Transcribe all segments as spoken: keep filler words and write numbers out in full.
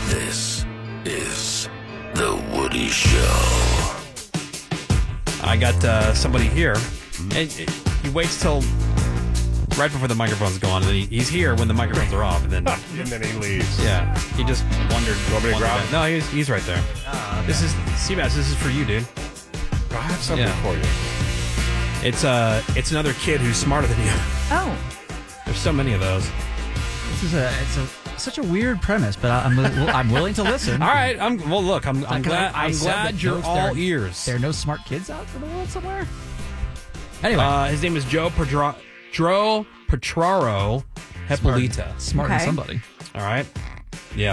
This is The Woody Show. I got uh, somebody here, and he waits till right before the microphones go on, and he, he's here when the microphones are off, and then and then he leaves. Yeah, he just wondered. You want me to wondered grab that. No, he's he's right there. Oh, okay. This is Seabass. This is for you, dude. I have something Yeah. for you. It's uh, it's another kid who's smarter than you. Oh. There's so many of those. This is a it's a such a weird premise, but I- I'm I'm willing to listen. All right, I'm well. Look, I'm I'm Like, glad I I'm said glad that you're those- all there- ears. There are no smart kids out in the world somewhere. Anyway, Uh, his name is Joe Pedro, Joe Petraro Hippolyta. smart Okay. than somebody. All right. Yeah.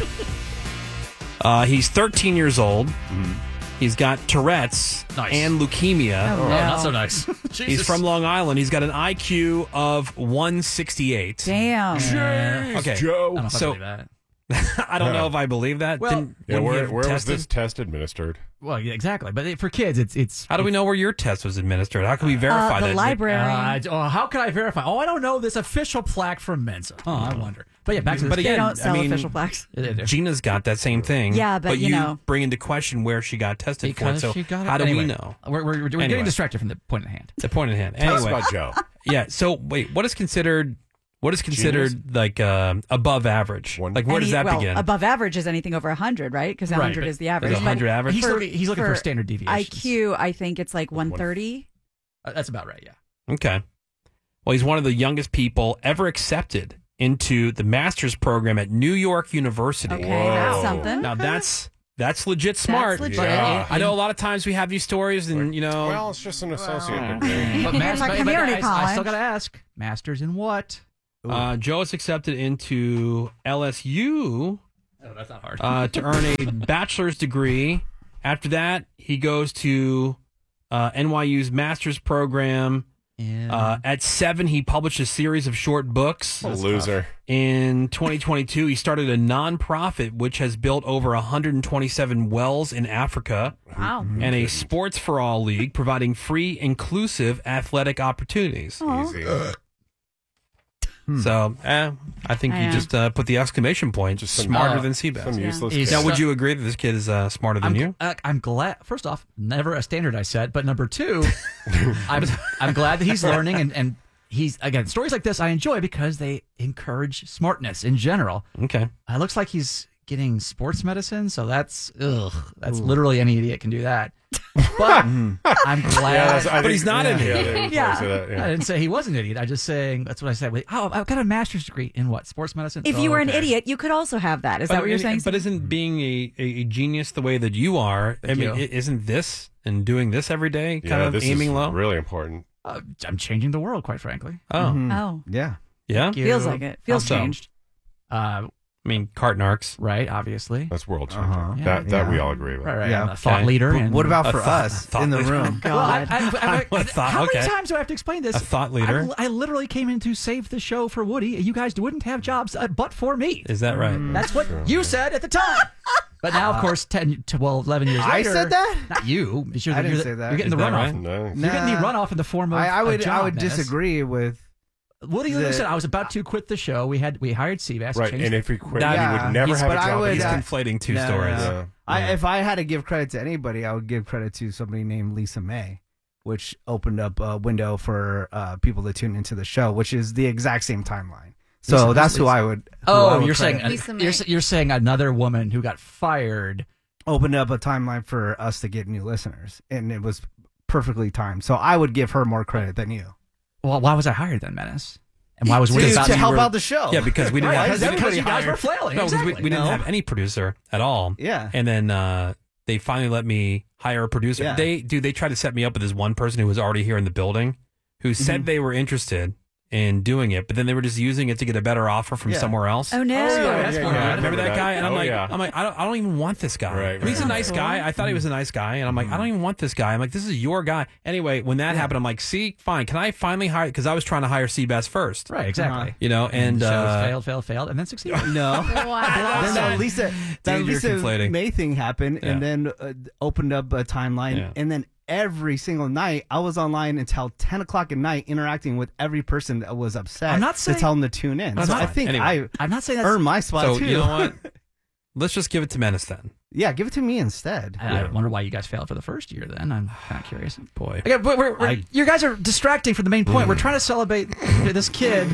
uh, he's thirteen years old. He's got Tourette's Nice. and leukemia. Oh, Oh, no. not so nice. He's from Long Island. He's got an I Q of one sixty-eight. Damn. Jeez, Okay. I don't Joe. know if I So- believe that. I don't know if I believe that. Well- Didn't- Yeah, wouldn't he where, have where was tested? this test administered? Well, yeah, exactly. But it- for kids, it's it's. How do we know where your test was administered? How can we verify Uh, the that? library. Uh, oh, how can I verify? Oh, I don't know this official plaque from Mensa. Oh, I wonder. But yeah, back to But this. They again, don't sell I mean, official plaques. Yeah, they do. Gina's got that same thing. Yeah, but, you you know. bring into question where she got tested Because for it. So she got it. how do Anyway, we know? We're, we're, we're Anyway. getting distracted from the point at hand. The point in hand. Tell us Anyway, about Joe. yeah. So wait, what is considered? What is considered like uh, above average? One- Like where Any- does that well, begin? above average is anything over one hundred, right? Because Right, one hundred but is the average. Is one hundred But average? He's looking- he's looking for standard deviations. I Q, I think it's like one thirty. Uh, that's about right. Yeah. Okay. Well, he's one of the youngest people ever accepted into the master's program at New York University. Okay, Whoa. that's something. Now that's that's legit smart. legit. Yeah. I know a lot of times we have these stories, and you know, Well, it's just an associate degree. But In mas- like but- but community I, I college. still got to ask. Masters in what? uh, Joe is accepted into L S U Oh, that's not hard. uh, to earn a bachelor's degree. After that, he goes to uh, N Y U's master's program. And Uh, at seven, he published a series of short books. Loser. In twenty twenty-two, he started a nonprofit which has built over one hundred twenty-seven wells in Africa Wow. and a Sports for All league providing free, inclusive athletic opportunities. Easy. So, eh, I think I you know. just uh, put the exclamation point. Just some- smarter uh, than Some Seabass. useless He's- kid. Now, would you agree that this kid is uh, smarter than I'm, you? uh, I'm glad. First off, never a standard I set. But number two, I'm I'm glad that he's learning and and he's again stories like this I enjoy because they encourage smartness in general. Okay. Uh, it looks like he's getting sports medicine, so that's ugh. That's literally any idiot can do that. But I'm Yeah, glad. that's- I But think- he's not an yeah, idiot. they would Yeah. say that, yeah. I didn't say he was an idiot. I just saying that's what I said. Wait, oh, I've got a master's degree in what? Sports medicine. If Oh, you were an okay. idiot, you could also have that. Is that what you're saying? But isn't being a, a, a genius the way that you are? I Thank mean, you. i- isn't this and doing this every day kind Yeah, of this aiming is low? really important. Uh, I'm changing the world, quite frankly. Oh, Oh, Yeah. yeah. Thank you. feels like it. Feels How so? changed. Uh, I mean, cart narcs. right, obviously. That's world changing. Uh-huh. Yeah. that that we Yeah. all agree with. Right, right. Yeah. I'm a thought Okay. leader. But and what about A for thought- us thought in the leader. room? Well, I, God. I, I, I, A thought- how okay. many times do I have to explain this? A thought leader? I, I literally came in to save the show for Woody. You guys wouldn't have jobs uh, but for me. Is that right? That's what you said at the time. But now, of course, ten, twelve, eleven years I later. said that? Not you. You're, I didn't you're the- say that. You're getting Is the that runoff. right? No. You're getting the Nah. runoff in the form of I, I a would job, I would Dennis. disagree with. Woody literally the- said I was about to quit the show. We had we hired Seabass. Right, changed and if he quit, That- he Yeah. would never He's- have a but I job. would, He's again. uh, conflating two No, stories. no. Yeah. I, Yeah. if I had to give credit to anybody, I would give credit to somebody named Lisa May, which opened up a window for uh, people to tune into the show, which is the exact same timeline. So Lisa- that's who Lisa- I would. who I Oh, would you're credit. saying Lisa you're, May. s- you're saying another woman who got fired. opened up a timeline for us to get new listeners, and it was perfectly timed. So I would give her more credit than you. Well, why was I hired then, Menace? And why was to, Woody about to me? help were- out the show. Yeah, because we didn't Right, have because anybody you guys hired- were flailing. No, 'cause Exactly. we, we didn't No. have any producer at all. Yeah. And then uh, they finally let me hire a producer. Yeah. They dude, they tried to set me up with this one person who was already here in the building, who said Mhm. they were interested in doing it, but then they were just using it to get a better offer from Yeah. somewhere else. Oh no. Oh, yeah, that's fine. Remember remember that that. guy? And I'm Oh, like, yeah. I'm like, I don't, I don't even want this guy. Right, I mean, he's a right. nice guy. I thought he was a nice guy, and I'm like, I don't even want this guy. I'm like, this is your guy. Anyway, when that happened, I'm like, see, fine. Can I finally hire? Because I was trying to hire Seabass first, Right, exactly. you know, and shows uh, failed, failed, failed, and then succeeded. No. Wow. then that Lisa, that Dude, you're Lisa conflating. May thing happened, and Yeah. then uh, opened up a timeline, Yeah. and then every single night I was online until ten o'clock at night, interacting with every person that was upset. I'm not saying- to tell them to tune in. That's so I fine. think Anyway. I I'm not saying that's earned my spot so too. you know what? Let's just give it to Menace then. Yeah, give it to me instead. I, I wonder why you guys failed for the first year. Then I'm kind of curious. Boy, Okay, but we're, we're, I- you guys are distracting from the main point. We're trying to celebrate this kid.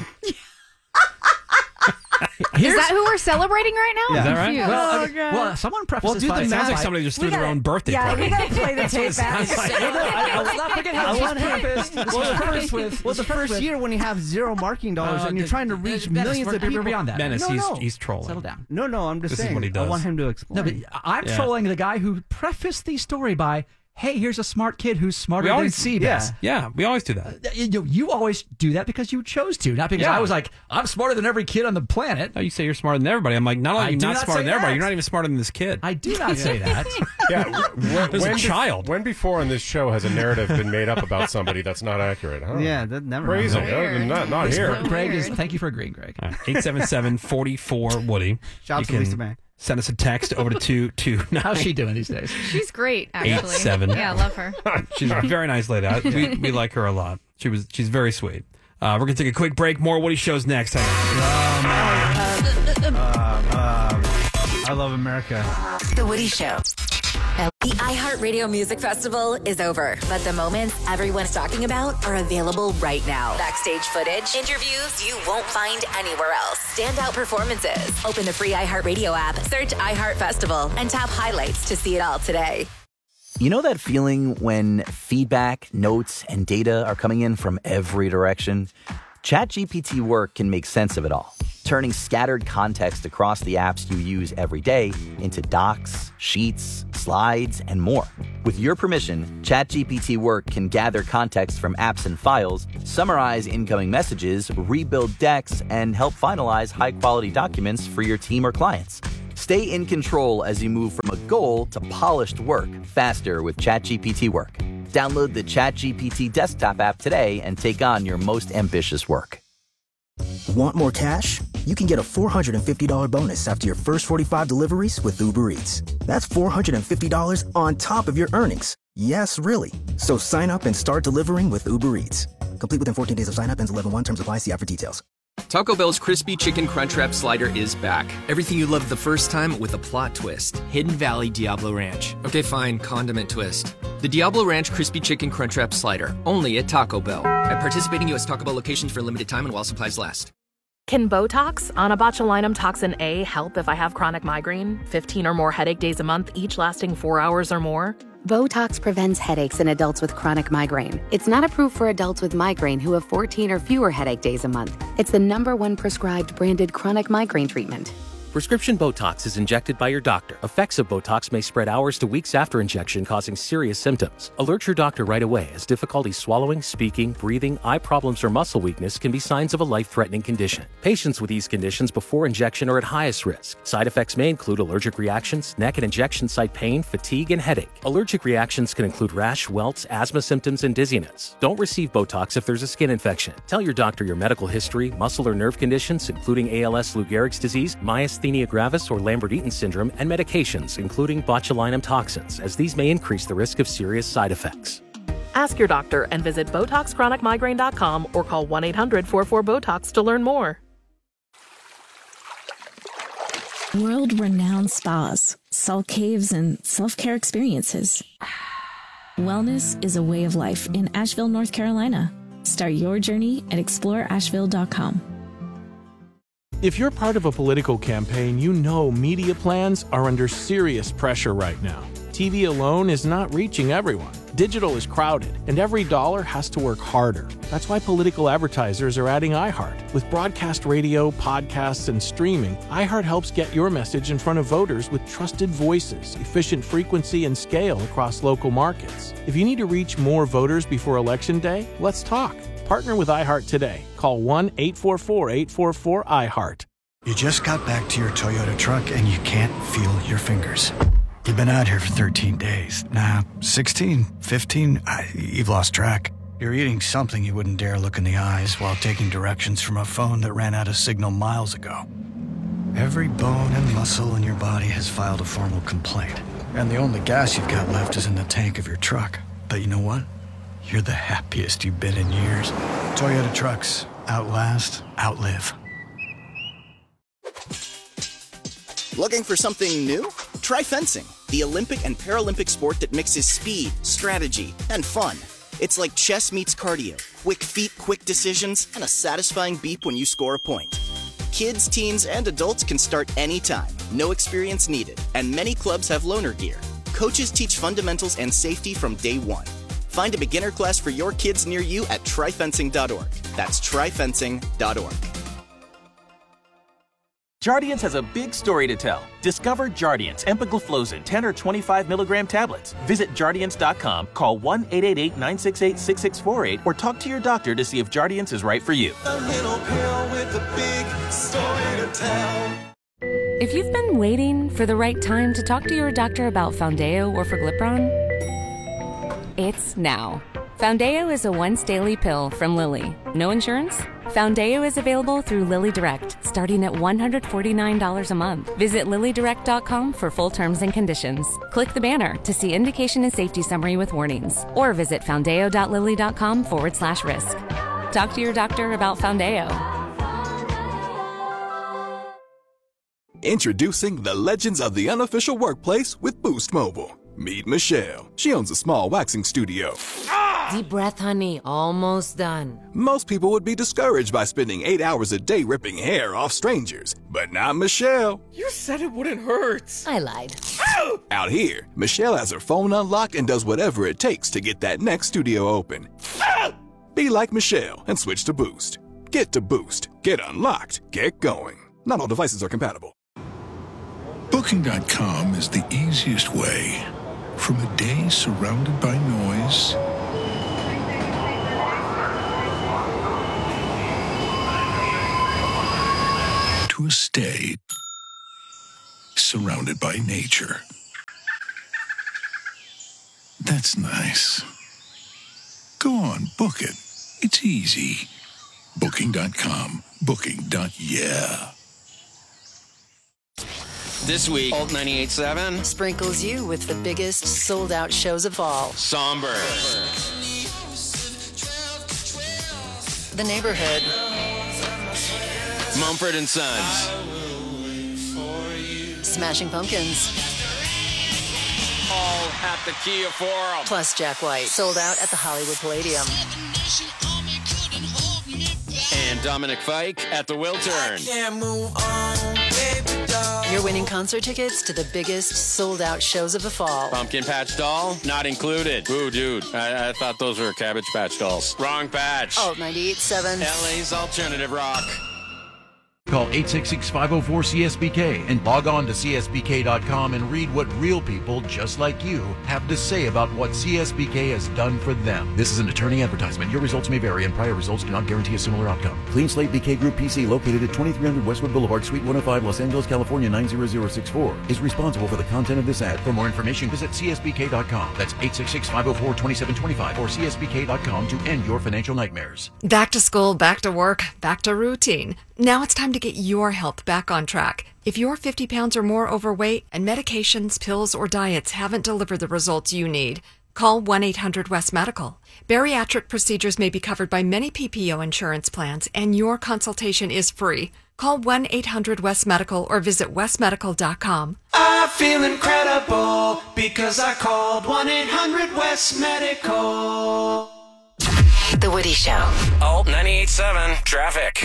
Is that who we're celebrating right now? Is that I'm right? confused. Well, Oh, okay, God. well, someone prefaced Well, this do by the it sounds math. like somebody just We threw their gotta- own birthday yeah, party. we gotta play the tape back. I, let's not forget how this was prefaced. This was prefaced with. Well, the first year when you have zero marketing dollars Uh, and you're the- trying to the- reach Menace, millions we're- of we're people. beyond that. Menace, No, he's no. he's trolling. Settle down. No, no, I'm just This is saying. what he I does. want him to explain. No, but I'm Yeah. trolling the guy who prefaced the story by, "Hey, here's a smart kid who's smarter We than always- Seabass." Yeah, we always do that. You, you- you always do that because you chose to, not because Yeah. I was like, I'm smarter than every kid on the planet. No, you say you're smarter than everybody. I'm like, not only I are you do not not smarter say than everybody, that. you're not even smarter than this kid. I do not say that. Yeah, when, There's a when be- child. When before on this show has a narrative been made up about somebody that's not accurate? Huh? Yeah, that never Crazy. happened. Uh, not not here. Greg is. Weird. Thank you for agreeing, Greg. eight seven seven, four four, Woody. Shout out You to can Lisa May. Send us a text over to two two nine. How's she doing these days? She's great, actually. Eight, seven. Yeah, I love her. She's a very nice lady. I, we, we like her a lot. She was. She's very sweet. Uh, we're going to take a quick break. More Woody shows next. Hang on. I love America. The Woody Show. The iHeartRadio Music Festival is over, but the moments everyone's talking about are available right now. Backstage footage, interviews you won't find anywhere else, standout performances. Open the free iHeartRadio app, search iHeart Festival, and tap highlights to see it all today. You know that feeling when feedback, notes, and data are coming in from every direction? ChatGPT Work can make sense of it all, turning scattered context across the apps you use every day into docs, sheets, slides, and more. With your permission, ChatGPT Work can gather context from apps and files, summarize incoming messages, rebuild decks, and help finalize high-quality documents for your team or clients. Stay in control as you move from a goal to polished work faster with ChatGPT Work. Download the ChatGPT desktop app today and take on your most ambitious work. Want more cash? You can get a four hundred fifty dollars bonus after your first forty-five deliveries with Uber Eats. That's four hundred fifty dollars on top of your earnings. Yes, really. So sign up and start delivering with Uber Eats. Complete within fourteen days of sign up, ends eleven one. Terms apply. See app for details. Taco Bell's Crispy Chicken Crunchwrap Slider is back. Everything you loved the first time with a plot twist. Hidden Valley Diablo Ranch. Okay, fine, condiment twist. The Diablo Ranch Crispy Chicken Crunchwrap Slider. Only at Taco Bell. At participating U S Taco Bell locations for a limited time and while supplies last. Can Botox, onabotulinum toxin A, help if I have chronic migraine? fifteen or more headache days a month, each lasting four hours or more? Botox prevents headaches in adults with chronic migraine. It's not approved for adults with migraine who have fourteen or fewer headache days a month. It's the number one prescribed branded chronic migraine treatment. Prescription Botox is injected by your doctor. Effects of Botox may spread hours to weeks after injection, causing serious symptoms. Alert your doctor right away, as difficulty swallowing, speaking, breathing, eye problems, or muscle weakness can be signs of a life-threatening condition. Patients with these conditions before injection are at highest risk. Side effects may include allergic reactions, neck and injection site pain, fatigue, and headache. Allergic reactions can include rash, welts, asthma symptoms, and dizziness. Don't receive Botox if there's a skin infection. Tell your doctor your medical history, muscle or nerve conditions, including A L S, Lou Gehrig's disease, myasthenia gravis, or Lambert-Eaton syndrome, and medications, including botulinum toxins, as these may increase the risk of serious side effects. Ask your doctor and visit Botox Chronic Migraine dot com or call one eight hundred four four BOTOX to learn more. World-renowned spas, salt caves, and self-care experiences. Wellness is a way of life in Asheville, North Carolina. Start your journey at explore asheville dot com. If you're part of a political campaign, you know media plans are under serious pressure right now. T V alone is not reaching everyone. Digital is crowded, and every dollar has to work harder. That's why political advertisers are adding iHeart. With broadcast radio, podcasts, and streaming, iHeart helps get your message in front of voters with trusted voices, efficient frequency, and scale across local markets. If you need to reach more voters before Election Day, let's talk. Partner with iHeart today. Call one eight four four eight four four iHeart. You just got back to your Toyota truck and you can't feel your fingers. You've been out here for thirteen days. Nah, sixteen, fifteen, I, you've lost track. You're eating something you wouldn't dare look in the eyes while taking directions from a phone that ran out of signal miles ago. Every bone and muscle in your body has filed a formal complaint. And the only gas you've got left is in the tank of your truck. But you know what? You're the happiest you've been in years. Toyota trucks. Outlast, outlive. Looking for something new? Try fencing, the Olympic and Paralympic sport that mixes speed, strategy, and fun. It's like chess meets cardio. Quick feet, quick decisions, and a satisfying beep when you score a point. Kids, teens, and adults can start anytime. No experience needed. And many clubs have loaner gear. Coaches teach fundamentals and safety from day one. Find a beginner class for your kids near you at try fencing dot org. That's try fencing dot org. Jardiance has a big story to tell. Discover Jardiance empagliflozin ten or twenty-five milligram tablets. Visit Jardiance dot com, call one eight eight eight, nine six eight, six six four eight, or talk to your doctor to see if Jardiance is right for you. A little pill with a big story to tell. If you've been waiting for the right time to talk to your doctor about Foundeo or Forglipron, it's now. Foundeo is a once-daily pill from Lilly. No insurance? Foundeo is available through Lilly Direct, starting at one hundred forty-nine dollars a month. Visit lilly direct dot com for full terms and conditions. Click the banner to see indication and safety summary with warnings. Or visit foundeo dot lilly dot com forward slash risk. Talk to your doctor about Foundeo. Introducing the legends of the unofficial workplace with Boost Mobile. Meet Michelle. She owns a small waxing studio. Deep breath, honey. Almost done. Most people would be discouraged by spending eight hours a day ripping hair off strangers. But not Michelle. You said it wouldn't hurt. I lied. Out here, Michelle has her phone unlocked and does whatever it takes to get that next studio open. Be like Michelle and switch to Boost. Get to Boost. Get unlocked. Get going. Not all devices are compatible. Booking dot com is the easiest way. From a day surrounded by noise to a stay surrounded by nature. That's nice. Go on, book it. It's easy. Booking dot com. Booking. Yeah. This week, Alt ninety-eight point seven sprinkles you with the biggest sold-out shows of all. Somber. The Neighborhood. Mumford and Sons. Smashing Pumpkins. All at the Kia Forum. Plus Jack White. Sold out at the Hollywood Palladium. And Dominic Fike at the Wiltern. Can't move on, baby doll. You're winning concert tickets to the biggest sold-out shows of the fall. Pumpkin Patch Doll, not included. Ooh, dude, I, I thought those were Cabbage Patch Dolls. Wrong patch. Alt ninety-eight point seven. L A's alternative rock. Call eight six six, five oh four, C S B K and log on to C S B K dot com and read what real people just like you have to say about what C S B K has done for them. This is an attorney advertisement. Your results may vary and prior results do not guarantee a similar outcome. Clean Slate B K Group P C, located at twenty-three hundred Westwood Boulevard, Suite one oh five, Los Angeles, California, nine zero zero six four, is responsible for the content of this ad. For more information, visit C S B K dot com. That's eight six six, five oh four, two seven two five or C S B K dot com to end your financial nightmares. Back to school, back to work, back to routine. Now it's time to get your health back on track. If you're fifty pounds or more overweight and medications, pills, or diets haven't delivered the results you need, call one eight hundred West Medical. Bariatric procedures may be covered by many P P O insurance plans, and your consultation is free. Call one eight hundred West Medical or visit west medical dot com. I feel incredible because I called one eight hundred West Medical. The Woody Show. Alt ninety-eight point seven traffic.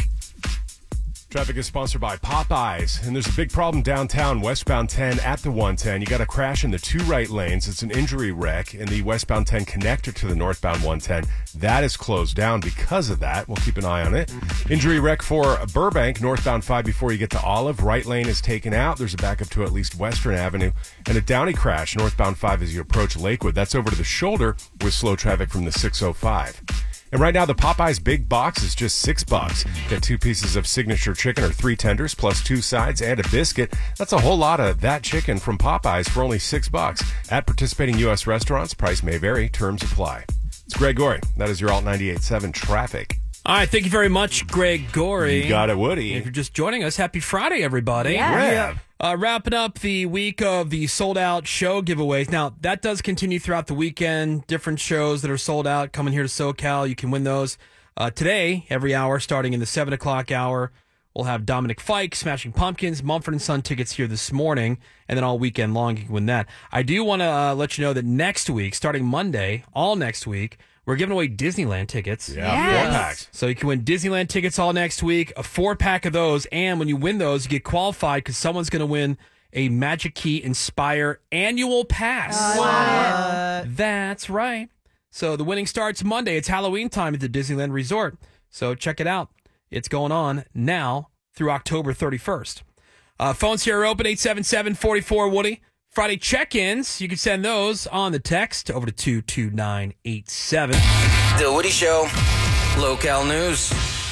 Traffic is sponsored by Popeyes, and there's a big problem downtown, westbound ten at the one ten. You got a crash in the two right lanes. It's an injury wreck in the westbound ten connector to the northbound one ten. That is closed down because of that. We'll keep an eye on it. Injury wreck for Burbank, northbound five before you get to Olive. Right lane is taken out. There's a backup to at least Western Avenue. And a Downey crash, northbound five as you approach Lakewood. That's over to the shoulder with slow traffic from the six oh five. And right now, the Popeyes Big Box is just six bucks. Get two pieces of signature chicken or three tenders, plus two sides and a biscuit. That's a whole lot of that chicken from Popeyes for only six bucks. At participating U S restaurants, price may vary. Terms apply. It's Greg Gorey. That is your Alt ninety-eight point seven traffic. All right, thank you very much, Greg Gorey. You got it, Woody. If you're just joining us, happy Friday, everybody. Yeah. Yeah. Uh, wrapping up the week of the sold-out show giveaways. Now, that does continue throughout the weekend. Different shows that are sold out coming here to SoCal. You can win those uh, today, every hour, starting in the seven o'clock hour. We'll have Dominic Fike, Smashing Pumpkins, Mumford and Son tickets here this morning, and then all weekend long you can win that. I do want to uh, let you know that next week, starting Monday, all next week, we're giving away Disneyland tickets. Yeah, yes. four packs. So you can win Disneyland tickets all next week, a four-pack of those, and when you win those, you get qualified because someone's going to win a Magic Key Inspire annual pass. Wow. That's right. So the winning starts Monday. It's Halloween time at the Disneyland Resort. So check it out. It's going on now through October thirty-first. Uh, phones here are open, eight seven seven, four four, Woody. Friday check-ins, you can send those on the text over to two two nine eight seven. The Woody Show, local news.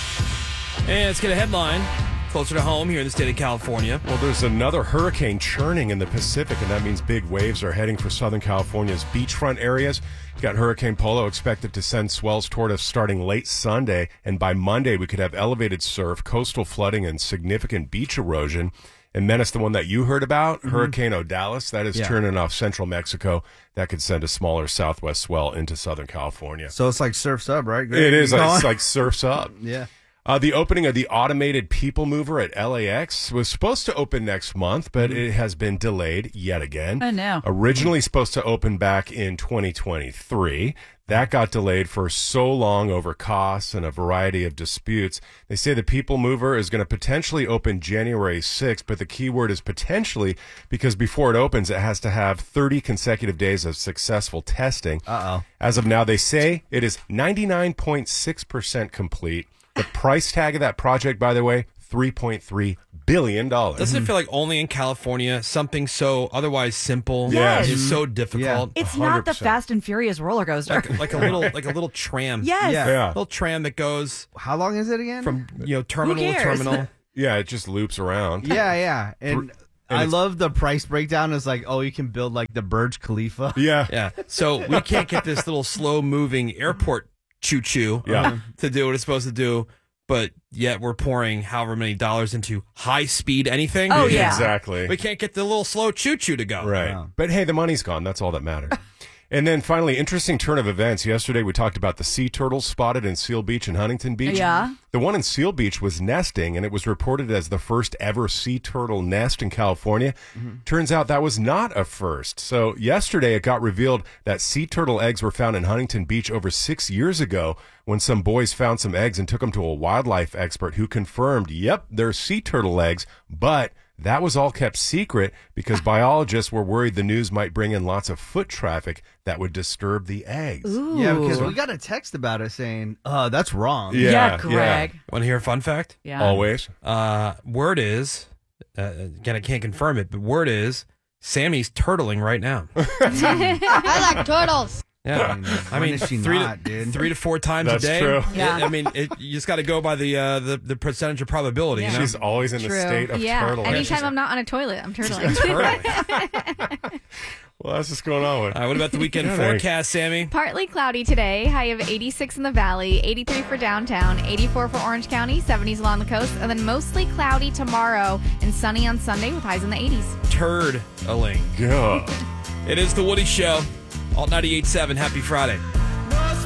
And let's get a headline closer to home here in the state of California. Well, there's another hurricane churning in the Pacific, and that means big waves are heading for Southern California's beachfront areas. You've got Hurricane Polo expected to send swells toward us starting late Sunday, and by Monday we could have elevated surf, coastal flooding, and significant beach erosion. And Menace, the one that you heard about, mm-hmm. Hurricane Odalis, that is Yeah. turning off central Mexico. That could send a smaller southwest swell into Southern California. So it's like surf's up, right? It is. Keep Like, going. it's like surf's up. Yeah. Uh, the opening of the automated people mover at L A X was supposed to open next month, but it has been delayed yet again. I know. Originally supposed to open back in twenty twenty-three. That got delayed for so long over costs and a variety of disputes. They say the people mover is going to potentially open January sixth, but the key word is potentially because before it opens, it has to have thirty consecutive days of successful testing. Uh-oh. As of now, they say it is ninety-nine point six percent complete. The price tag of that project, by the way, three point three billion dollars. Doesn't it feel like only in California something so otherwise simple Yes. is so difficult? It's not the Fast and Furious roller coaster. Like, like a little, like a little tram. Yes. Yeah. Yeah. little tram that goes. How long is it again? From you know terminal to cares? terminal. Yeah, it just loops around. Yeah, yeah. And, And I it's- love the price breakdown. It's like, oh, you can build like the Burj Khalifa. Yeah. Yeah. So we can't get this little slow moving airport choo choo Yeah. to do what it's supposed to do, but yet we're pouring however many dollars into high speed anything. Oh, yeah. Exactly. We can't get the little slow choo choo to go. Right. Wow. But hey, the money's gone. That's all that matters. And then finally, interesting turn of events. Yesterday, we talked about the sea turtles spotted in Seal Beach and Huntington Beach. Yeah. The one in Seal Beach was nesting, and it was reported as the first ever sea turtle nest in California. Mm-hmm. Turns out that was not a first. So yesterday, it got revealed that sea turtle eggs were found in Huntington Beach over six years ago when some boys found some eggs and took them to a wildlife expert who confirmed, yep, they're sea turtle eggs, but that was all kept secret because biologists were worried the news might bring in lots of foot traffic that would disturb the eggs. Ooh. Yeah, because we got a text about it saying, uh, that's wrong. Yeah, Yeah, Greg. Want to hear a fun fact? Yeah. Always. Uh, word is, uh, again, I can't confirm it, but word is Sammy's turtling right now. I like turtles. Yeah, I When mean, is she three not, to dude? three to four times That's a day. true. Yeah. It- I mean, it, you just got to go by the, uh, the the percentage of probability. Yeah. You know? She's always in the True. state of Yeah. turtle. Anytime I'm not on a toilet, I'm turtling. Turtling. Well, that's what's going on with. All right, what about the weekend Yeah, thanks. forecast, Sammy? Partly cloudy today. High of eighty-six in the valley, eighty-three for downtown, eighty-four for Orange County, seventies along the coast, and then mostly cloudy tomorrow and sunny on Sunday with highs in the eighties. Turd-a-ling. God. It is the Woody Show. Alt ninety-eight point seven. Happy Friday.